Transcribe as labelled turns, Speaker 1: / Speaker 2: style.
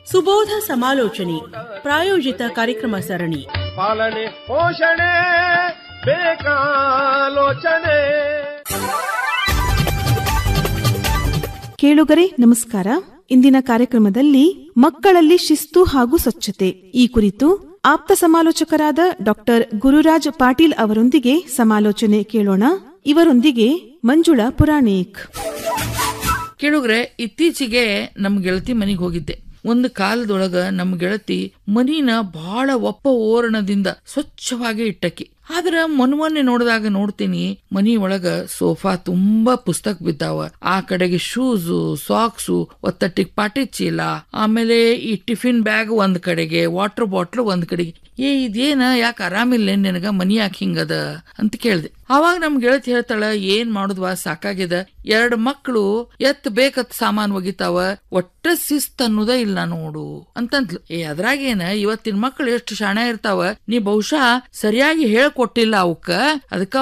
Speaker 1: ಸುಬೋಧ ಸಮಾಲೋಚನೆ ಪ್ರಾಯೋಜಿತ ಕಾರ್ಯಕ್ರಮ ಸರಣಿ.
Speaker 2: ಪಾಲನೆ ಪೋಷಣೆ ಬೇಕಾಲೋಚನೆ.
Speaker 3: ಕೇಳುಗರೆ ನಮಸ್ಕಾರ. ಇಂದಿನ ಕಾರ್ಯಕ್ರಮದಲ್ಲಿ ಮಕ್ಕಳಲ್ಲಿ ಶಿಸ್ತು ಹಾಗೂ ಸ್ವಚ್ಛತೆ ಈ ಕುರಿತು ಆಪ್ತ ಸಮಾಲೋಚಕರಾದ ಡಾಕ್ಟರ್ ಗುರುರಾಜ್ ಪಾಟೀಲ್ ಅವರೊಂದಿಗೆ ಸಮಾಲೋಚನೆ ಕೇಳೋಣ. ಇವರೊಂದಿಗೆ ಮಂಜುಳಾ ಪುರಾಣಿಕ್.
Speaker 4: ಕೇಳುಗ್ರೆ, ಇತ್ತೀಚೆಗೆ ನಮ್ ಗೆಳತಿ ಮನಿಗ್ ಹೋಗಿದ್ದೆ. ಒಂದು ಕಾಲದೊಳಗ ನಮ್ ಗೆಳತಿ ಮನಿನ ಬಹಳ ಒಪ್ಪ ಓರಣದಿಂದ ಸ್ವಚ್ಛವಾಗಿ ಇಟ್ಟಕಿ. ಆದ್ರ ಮೊನ್ನೆ ನೋಡಿದಾಗ ನೋಡ್ತೀನಿ ಮನಿ ಒಳಗ ಸೋಫಾ ತುಂಬಾ ಪುಸ್ತಕ ಬಿದ್ದಾವ. ಆ ಕಡೆಗೆ ಶೂಸು, ಸಾಕ್ಸು, ಒತ್ತಟ್ಟಿಗೆ ಪಾಟಿ ಚೀಲ, ಆಮೇಲೆ ಈ ಟಿಫಿನ್ ಬ್ಯಾಗ್ ಒಂದ್ ಕಡೆಗೆ, ವಾಟರ್ ಬಾಟ್ಲ್ ಒಂದ್ ಕಡೆಗೆ. ಇದೇನ ಯಾಕೆ ಆರಾಮಿಲ್ಲ ನಿನಗ, ಮನಿ ಯಾಕೆ ಹಿಂಗದ ಅಂತ ಕೇಳ್ದೆ. ಅವಾಗ ನಮ್ ಗೆಳತಿ ಹೇಳ್ತಾಳ, ಏನ್ ಮಾಡುದ್ವಾ ಸಾಕಾಗ್ಯದ, 2 ಮಕ್ಳು ಎತ್ ಬೇಕತ್ ಸಾಮಾನ್ ಒಗಿತಾವ, ಒಟ್ಟ ಶಿಸ್ತ್ ಅನ್ನೋದ ಇಲ್ಲ ನೋಡು ಅಂತಂದ್ಲು. ಅದ್ರಾಗೇನ ಇವತ್ತಿನ ಮಕ್ಳು ಎಷ್ಟು ಶಾಣೆ ಇರ್ತಾವ, ನೀ ಬಹುಶಃ ಸರಿಯಾಗಿ ಹೇಳ್ಕೊಟ್ಟಿಲ್ಲ ಅವಕ್ಕ, ಅದಕ್ಕ